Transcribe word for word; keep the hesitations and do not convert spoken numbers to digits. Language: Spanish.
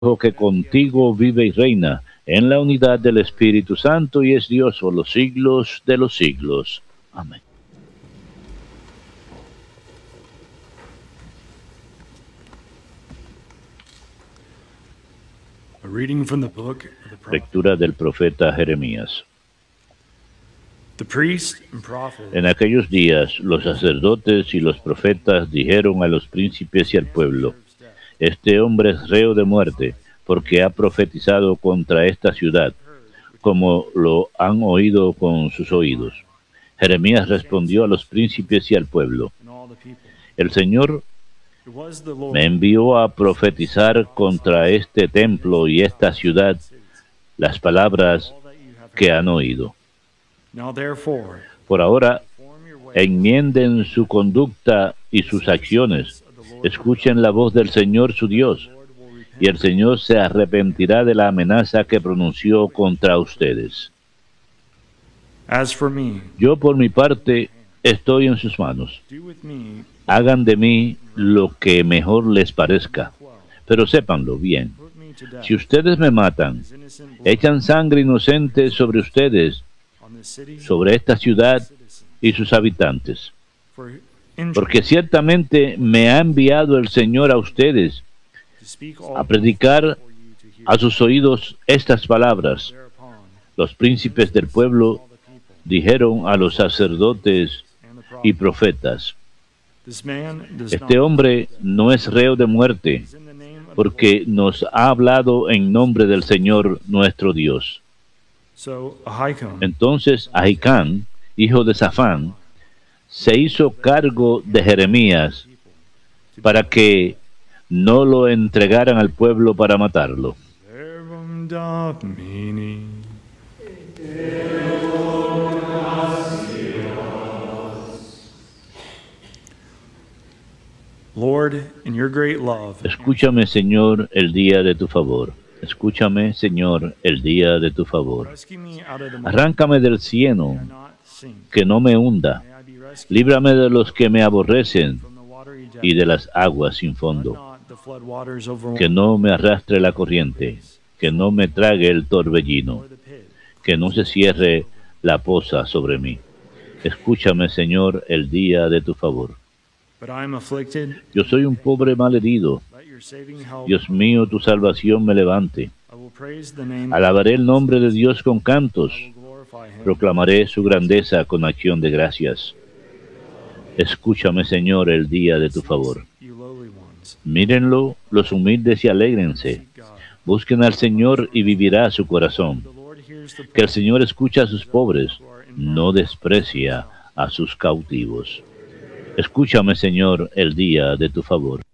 que contigo vive y reina en la unidad del Espíritu Santo y es Dios por los siglos de los siglos. Amén. A reading from the book of the prophet. Lectura del profeta Jeremías. The priest and prophet En aquellos días los sacerdotes y los profetas dijeron a los príncipes y al pueblo: este hombre es reo de muerte, porque ha profetizado contra esta ciudad, como lo han oído con sus oídos. Jeremías respondió a los príncipes y al pueblo: and all the people. el Señor It was the Lord me envió a profetizar contra este templo y esta ciudad las palabras all that you have que heard. han oído. Now therefore, Por ahora, form your way. enmienden su conducta y sus acciones. Escuchen la voz del Señor su Dios, The Lord will repent. y el Señor se arrepentirá de la amenaza que pronunció contra ustedes. As for me, Yo por mi parte estoy en sus manos. do with me Hagan de mí lo que mejor les parezca, well. pero sépanlo bien. Put me to death. Si ustedes me matan, His innocent blood echan sangre inocente sobre ustedes, on the city sobre esta ciudad citizens. y sus habitantes. For injury Porque ciertamente me ha enviado el Señor a ustedes to speak all a predicar for you to hear. a sus oídos estas palabras. Thereupon, Los príncipes del pueblo all the people dijeron a los sacerdotes and the y prophets, profetas: this man does este not hombre no es reo de muerte, is in the name of the porque Lord. nos ha hablado en nombre del Señor nuestro Dios. So Ahikam, Entonces Ahicán, hijo de Safán, se hizo cargo de Jeremías para que no lo entregaran al pueblo para matarlo. Verbum Domini. Lord, in your great love, Escúchame, Señor, el día de tu favor. Escúchame, Señor, el día de tu favor. rescue me out of the mud, Arráncame del may I cieno, not sink. que no me hunda. May I be rescued Líbrame de los que me aborrecen from the watery depths. y de las aguas sin Let fondo. not the flood waters overwhelm Que no me arrastre la corriente, que no me trague el torbellino, or the pit. que no se cierre la poza sobre mí. Escúchame, Señor, el día de tu favor. But I am afflicted. Yo soy un pobre malherido. Let your saving help. Dios mío, tu salvación me levante. I will praise the name. Alabaré el nombre de Dios con cantos. I will glorify him. Proclamaré su grandeza con acción de gracias. Escúchame, Señor, el día de tu favor. You lowly ones, Mírenlo los humildes y alégrense. seek God. Busquen al Señor y vivirá su corazón. The Lord hears the Que el Señor escucha a sus pobres, who are in no desprecia a sus cautivos. Escúchame, Señor, el día de tu favor.